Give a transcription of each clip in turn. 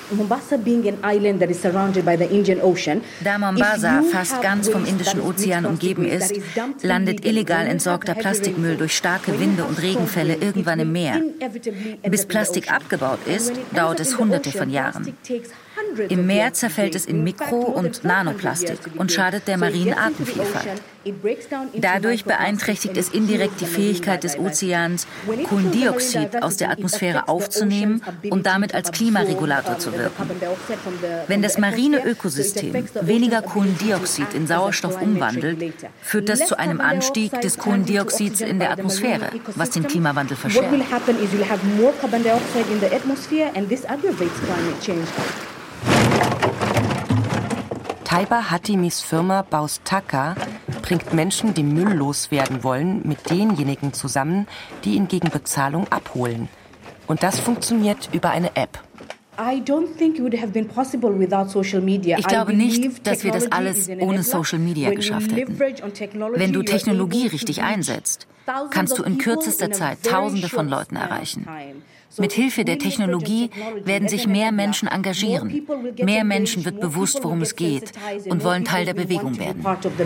Da Mombasa fast ganz vom Indischen Ozean umgeben ist, landet illegal entsorgter Plastikmüll durch starke Winde und Regenfälle irgendwann im Meer. Bis Plastik abgebaut ist, dauert es Hunderte von Jahren. Im Meer zerfällt es in Mikro- und Nanoplastik und schadet der marinen Artenvielfalt. Dadurch beeinträchtigt es indirekt die Fähigkeit des Ozeans, Kohlendioxid aus der Atmosphäre aufzunehmen und damit als Klimaregulator zu wirken. Wenn das marine Ökosystem weniger Kohlendioxid in Sauerstoff umwandelt, führt das zu einem Anstieg des Kohlendioxids in der Atmosphäre, was den Klimawandel verschärft. Taiba Hatimis Firma Baus Taka bringt Menschen, die Müll loswerden wollen, mit denjenigen zusammen, die ihn gegen Bezahlung abholen. Und das funktioniert über eine App. Ich glaube nicht, dass wir das alles ohne Social Media geschafft hätten. Wenn du Technologie richtig einsetzt, kannst du in kürzester Zeit Tausende von Leuten erreichen. Mit Hilfe der Technologie werden sich mehr Menschen engagieren. Mehr Menschen wird bewusst, worum es geht und wollen Teil der Bewegung werden.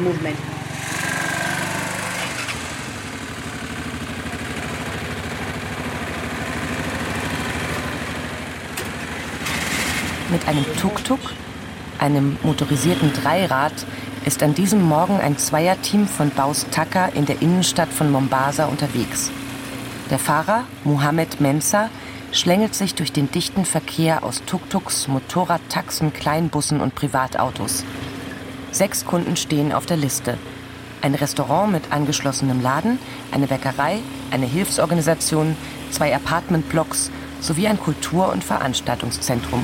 Mit einem Tuk-Tuk, einem motorisierten Dreirad, ist an diesem Morgen ein Zweierteam von Baus Taka in der Innenstadt von Mombasa unterwegs. Der Fahrer, Mohammed Mensah, schlängelt sich durch den dichten Verkehr aus Tuk-Tuks, Motorradtaxen, Kleinbussen und Privatautos. 6 Kunden stehen auf der Liste. Ein Restaurant mit angeschlossenem Laden, eine Bäckerei, eine Hilfsorganisation, 2 Apartmentblocks sowie ein Kultur- und Veranstaltungszentrum.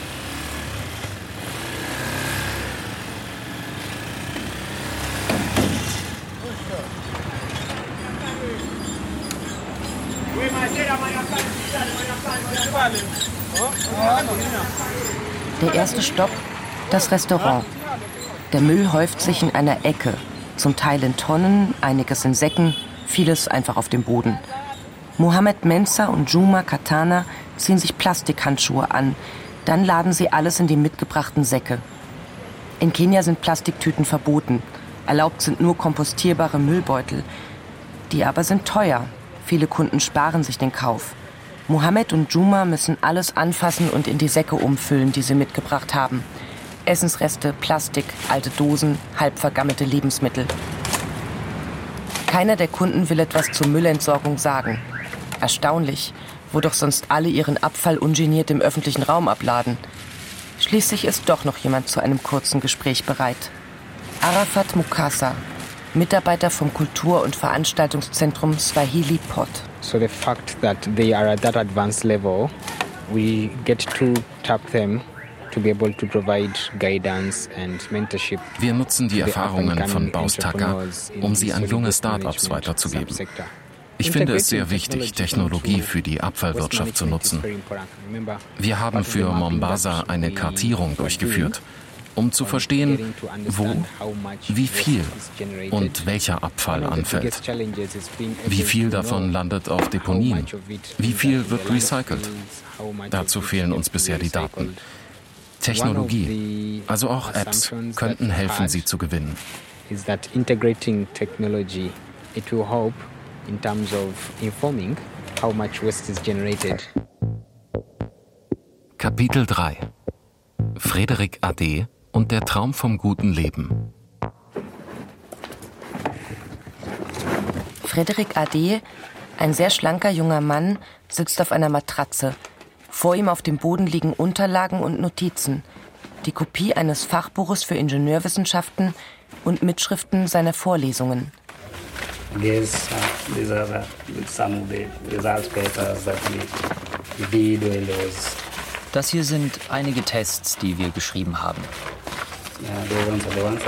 Der erste Stopp, das Restaurant. Der Müll häuft sich in einer Ecke, zum Teil in Tonnen, einiges in Säcken, vieles einfach auf dem Boden. Mohammed Mensah und Juma Katana ziehen sich Plastikhandschuhe an, dann laden sie alles in die mitgebrachten Säcke. In Kenia sind Plastiktüten verboten, erlaubt sind nur kompostierbare Müllbeutel. Die aber sind teuer, viele Kunden sparen sich den Kauf. Mohammed und Juma müssen alles anfassen und in die Säcke umfüllen, die sie mitgebracht haben. Essensreste, Plastik, alte Dosen, halb vergammelte Lebensmittel. Keiner der Kunden will etwas zur Müllentsorgung sagen. Erstaunlich, wo doch sonst alle ihren Abfall ungeniert im öffentlichen Raum abladen. Schließlich ist doch noch jemand zu einem kurzen Gespräch bereit. Arafat Mukasa, Mitarbeiter vom Kultur- und Veranstaltungszentrum Swahili Pot. So the fact that they are at that advanced level, we get to tap them to be able to provide guidance and mentorship. Wir nutzen die Erfahrungen von Baus Taka, um sie an junge Start-ups weiterzugeben. Ich finde es sehr wichtig, Technologie für die Abfallwirtschaft zu nutzen. Wir haben für Mombasa eine Kartierung durchgeführt, um zu verstehen, wo, wie viel und welcher Abfall anfällt. Wie viel davon landet auf Deponien? Wie viel wird recycelt? Dazu fehlen uns bisher die Daten. Technologie, also auch Apps, könnten helfen, sie zu gewinnen. Kapitel 3: Frédéric Ade und der Traum vom guten Leben. Frédéric Ade, ein sehr schlanker junger Mann, sitzt auf einer Matratze. Vor ihm auf dem Boden liegen Unterlagen und Notizen, die Kopie eines Fachbuches für Ingenieurwissenschaften und Mitschriften seiner Vorlesungen. These are some of the results papers that we did when there was. Das hier sind einige Tests, die wir geschrieben haben.